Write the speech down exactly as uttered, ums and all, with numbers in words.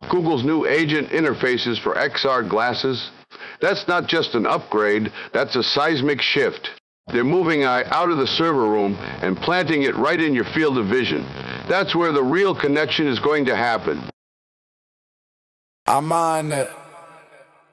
Google's new agent interfaces for X R glasses. That's not just an upgrade, that's a seismic shift. They're moving I out of the server room and planting it right in your field of vision. That's where the real connection is going to happen. I'm on it.